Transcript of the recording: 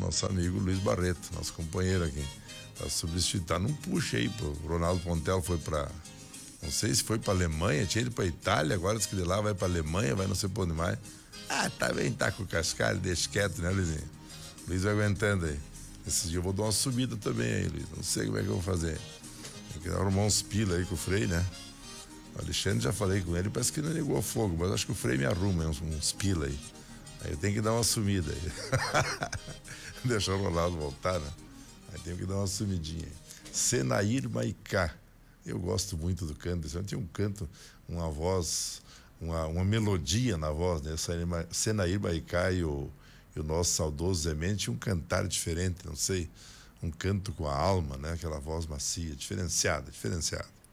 nosso amigo Luiz Barreto, nosso companheiro aqui. Tá substituindo, tá num puxa aí, pô. O Ronaldo Pontel foi pra, não sei se foi pra Alemanha, tinha ido pra Itália, agora diz que de lá vai pra Alemanha, vai não sei pra onde mais. Tá bem, tá com o cascalho, deixa quieto, né, Luizinho? Luiz vai aguentando aí. Esses dias eu vou dar uma subida também aí, Luiz. Não sei como é que eu vou fazer. Tem que arrumar uns pila aí com o Frei, né? O Alexandre, já falei com ele, parece que não ligou fogo, mas acho que o Frei me arruma uns pila aí. Aí eu tenho que dar uma sumida aí. Deixar o Ronaldo voltar, né? Aí tenho que dar uma sumidinha aí. Senair Maicá. Eu gosto muito do canto. Tinha um canto, uma voz, uma melodia na voz, né? Senair Maicá e o nosso saudoso Zé Mendes tinha um cantar diferente, não sei. Um canto com a alma, né? Aquela voz macia, diferenciada.